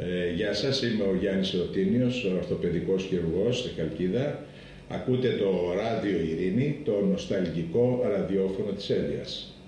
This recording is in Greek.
Γεια σας, είμαι ο Γιάννης Εωτίνιος, ορθοπαιδικός χειρουργός στη Χαλκίδα. Ακούτε το Ράδιο Ειρήνη, το νοσταλγικό ραδιόφωνο της Έλειας.